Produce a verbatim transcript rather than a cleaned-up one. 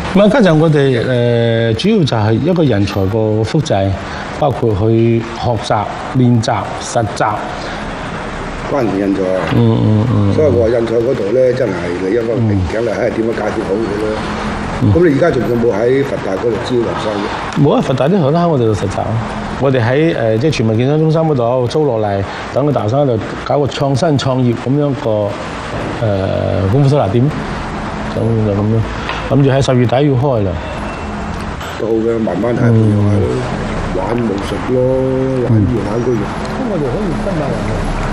咁啊，加上我哋誒主要就係一個人才個複製，包括去學習、練習、實習。 關鍵人才。 嗯嗯嗯。 所以我話人才嗰度咧，真係你一個瓶頸嚟，睇下點樣解決好佢咯。咁你而家仲有冇喺佛大嗰度招學生嘅？ 冇啊！佛大啲學生喺我哋度實習，我哋喺誒即係全民健身中心嗰度租落嚟，等個大學生喺度搞個創新創業咁樣個誒、呃、功夫收納店，就就咁樣，諗住喺十月底要開啦。 都好嘅，慢慢睇下點樣玩武術咯，玩完玩嗰樣。咁我哋可以分下人。